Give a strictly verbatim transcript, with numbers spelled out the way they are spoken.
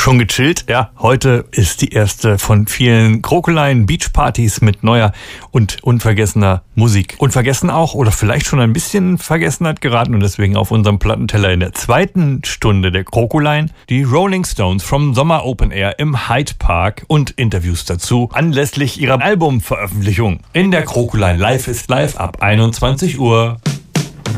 Schon gechillt? Ja, heute ist die erste von vielen Krokeleien Beachpartys mit neuer und unvergessener Musik. Unvergessen auch oder vielleicht schon ein bisschen Vergessenheit geraten und deswegen auf unserem Plattenteller in der zweiten Stunde der Krokeleien die Rolling Stones vom Sommer Open Air im Hyde Park und Interviews dazu anlässlich ihrer Albumveröffentlichung in der Krokeleien Live ist live ab einundzwanzig Uhr.